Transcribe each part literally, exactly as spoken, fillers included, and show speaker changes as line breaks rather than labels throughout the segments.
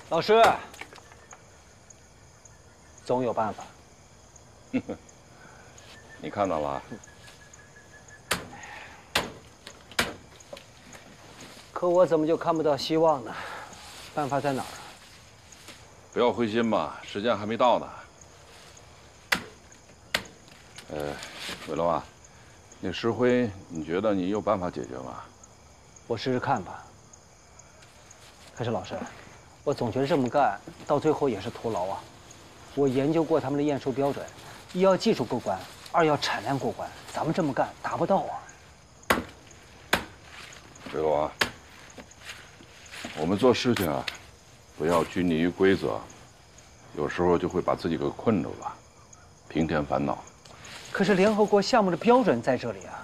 老师，总有办法。
你看到了？
可我怎么就看不到希望呢？办法在哪儿啊？
不要灰心吧，时间还没到呢。呃，伟龙啊，那石灰，你觉得你有办法解决吗？
我试试看吧。可是老师，我总觉得这么干到最后也是徒劳啊。我研究过他们的验收标准，一要技术过关，二要产量过关，咱们这么干达不到啊。
伟龙啊，我们做事情啊，不要拘泥于规则，有时候就会把自己给困住了，平添烦恼。
可是联合国项目的标准在这里啊。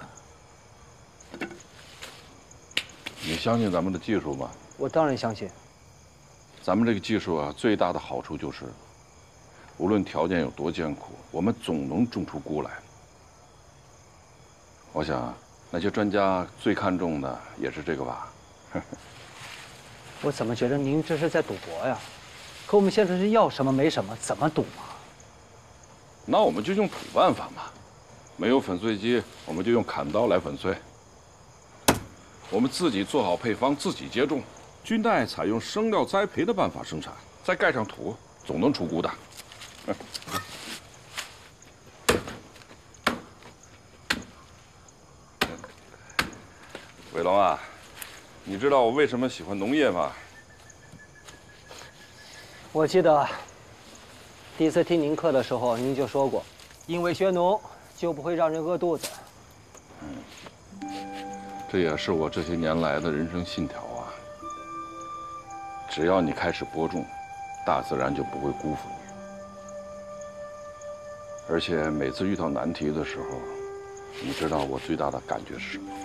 你相信咱们的技术吗？
我当然相信。
咱们这个技术啊，最大的好处就是，无论条件有多艰苦，我们总能种出菇来。我想，那些专家最看重的也是这个吧。
我怎么觉得您这是在赌博呀？可我们现在是要什么没什么，怎么赌嘛？
那我们就用土办法嘛，没有粉碎机，我们就用砍刀来粉碎。我们自己做好配方，自己接种。菌带采用生料栽培的办法生产，再盖上土，总能出菇的。伟龙啊，你知道我为什么喜欢农业吗？
我记得第一次听您课的时候，您就说过，因为学农就不会让人饿肚子。
嗯，这也是我这些年来的人生信条啊。只要你开始播种，大自然就不会辜负你。而且每次遇到难题的时候，你知道我最大的感觉是什么吗？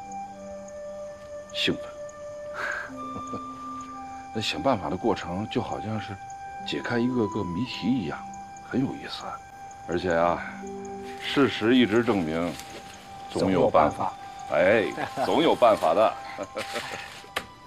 兴奋。那想办法的过程就好像是解开一个个谜题一样，很有意思。而且啊，事实一直证明，总有办法。哎，总有办法的。